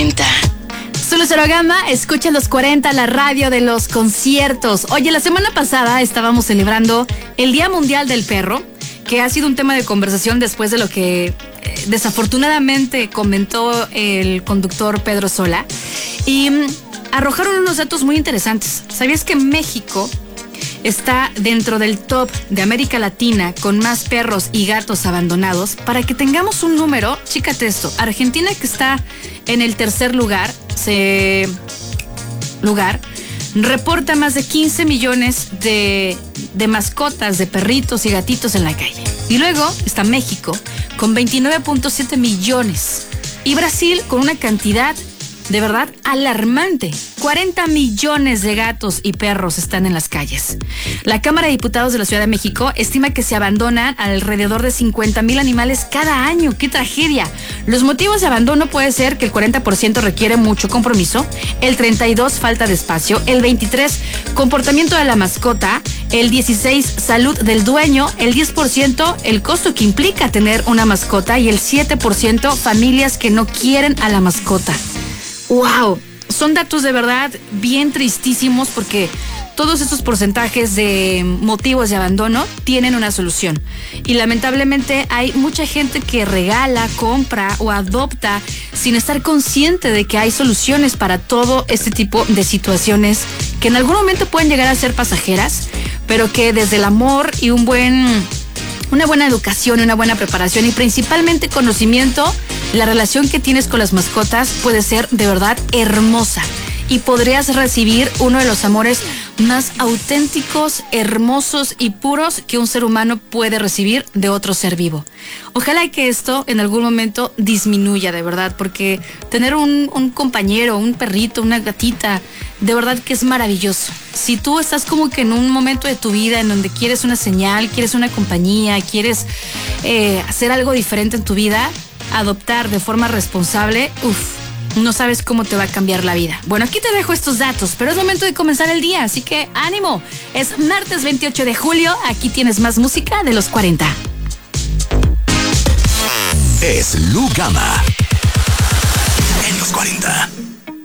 40. Zulu Cero Gama, escucha los 40, la radio de los conciertos. Oye, la semana pasada estábamos celebrando el Día Mundial del Perro, que ha sido un tema de conversación después de lo que desafortunadamente comentó el conductor Pedro Sola. Y arrojaron unos datos muy interesantes. ¿Sabías que México está dentro del top de América Latina con más perros y gatos abandonados? Para que tengamos un número, chícate esto. Argentina, que está en el tercer lugar, reporta más de 15 millones de mascotas, de perritos y gatitos en la calle. Y luego está México con 29.7 millones. Y Brasil con una cantidad de verdad alarmante. 40 millones de gatos y perros están en las calles. La Cámara de Diputados de la Ciudad de México estima que se abandonan alrededor de 50,000 animales cada año. ¡Qué tragedia! Los motivos de abandono puede ser que el 40% requiere mucho compromiso, el 32% falta de espacio, el 23% comportamiento de la mascota, el 16% salud del dueño, el 10% el costo que implica tener una mascota y el 7% familias que no quieren a la mascota. ¡Wow! Son datos de verdad bien tristísimos porque todos estos porcentajes de motivos de abandono tienen una solución. Y lamentablemente hay mucha gente que regala, compra o adopta sin estar consciente de que hay soluciones para todo este tipo de situaciones que en algún momento pueden llegar a ser pasajeras, pero que desde el amor y una buena educación, una buena preparación y principalmente conocimiento, la relación que tienes con las mascotas puede ser de verdad hermosa y podrías recibir uno de los amores más auténticos, hermosos y puros que un ser humano puede recibir de otro ser vivo. Ojalá que esto en algún momento disminuya de verdad, porque tener un compañero, un perrito, una gatita, de verdad que es maravilloso. Si tú estás como que en un momento de tu vida en donde quieres una señal, quieres una compañía, quieres hacer algo diferente en tu vida, adoptar de forma responsable, no sabes cómo te va a cambiar la vida. Bueno, aquí te dejo estos datos, pero es momento de comenzar el día, así que ánimo. Es martes 28 de julio, aquí tienes más música de los 40. Es Lu Gama en los 40.